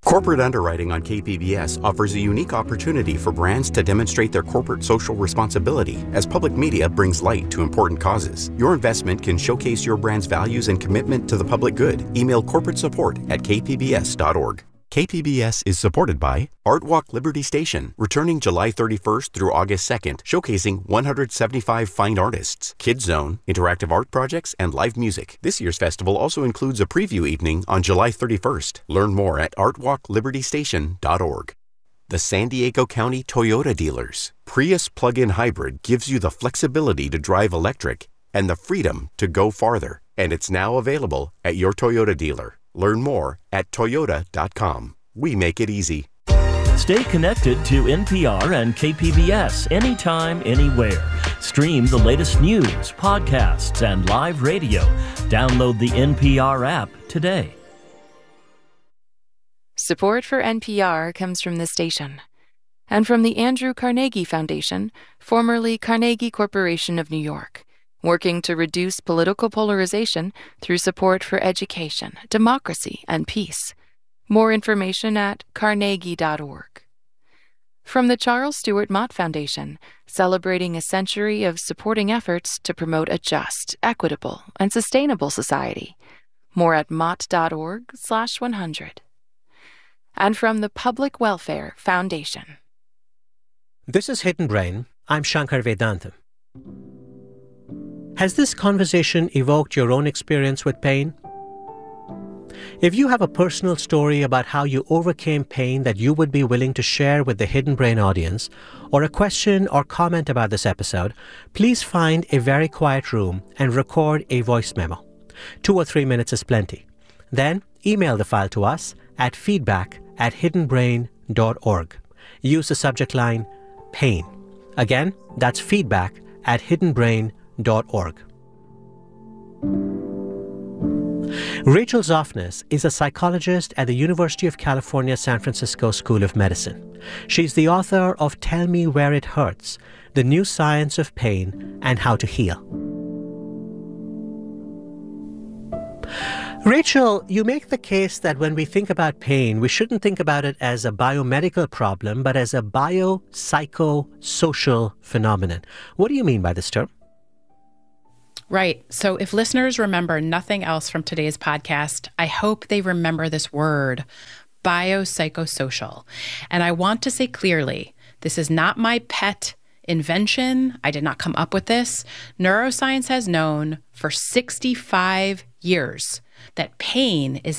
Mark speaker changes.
Speaker 1: Corporate underwriting on KPBS offers a unique opportunity for brands to demonstrate their corporate social responsibility as public media brings light to important causes. Your investment can showcase your brand's values and commitment to the public good. Email corporate support at kpbs.org. KPBS is supported by Art Walk Liberty Station, returning July 31st through August 2nd, showcasing 175 fine artists, Kids Zone, interactive art projects, and live music. This year's festival also includes a preview evening on July 31st. Learn more at artwalklibertystation.org. The San Diego County Toyota dealers. Prius plug-in hybrid gives you the flexibility to drive electric and the freedom to go farther. And it's now available at your Toyota dealer. Learn more at toyota.com. We make it easy.
Speaker 2: Stay connected to NPR and KPBS anytime, anywhere. Stream the latest news, podcasts, and live radio. Download the NPR app today.
Speaker 3: Support for NPR comes from this station and from the Andrew Carnegie Foundation, formerly Carnegie Corporation of New York, working to reduce political polarization through support for education, democracy, and peace. More information at carnegie.org. From the Charles Stewart Mott Foundation, celebrating a century of supporting efforts to promote a just, equitable, and sustainable society. More at mott.org/100. And from the Public Welfare Foundation.
Speaker 4: This is Hidden Brain. I'm Shankar Vedantam. Has this conversation evoked your own experience with pain? If you have a personal story about how you overcame pain that you would be willing to share with the Hidden Brain audience, or a question or comment about this episode, please find a very quiet room and record a voice memo. 2 or 3 minutes is plenty. Then email the file to us at feedback@hiddenbrain.org. Use the subject line, pain. Again, that's feedback@hiddenbrain.org. Rachel Zoffness is a psychologist at the University of California, San Francisco School of Medicine. She's the author of Tell Me Where It Hurts, The New Science of Pain and How to Heal. Rachel, you make the case that when we think about pain, we shouldn't think about it as a biomedical problem, but as a biopsychosocial phenomenon. What do you mean by this term?
Speaker 5: Right. So if listeners remember nothing else from today's podcast, I hope they remember this word, biopsychosocial. And I want to say clearly, this is not my pet invention. I did not come up with this. Neuroscience has known for 65 years that pain is